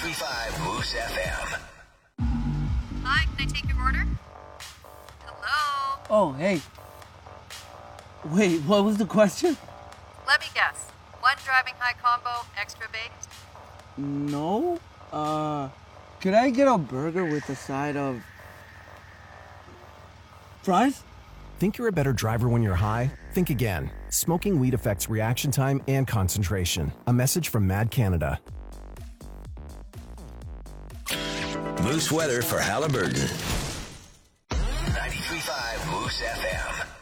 93.5 Moose FM. Hi, can I take your order? Hello? Oh, hey. Wait, what was the question? Let me guess. One driving high combo, extra baked? No. Could I get a burger with a side of fries? Think you're a better driver when you're high? Think again. Smoking weed affects reaction time and concentration. A message from Mad Canada. Moose weather for Halliburton. 93.5 Moose FM.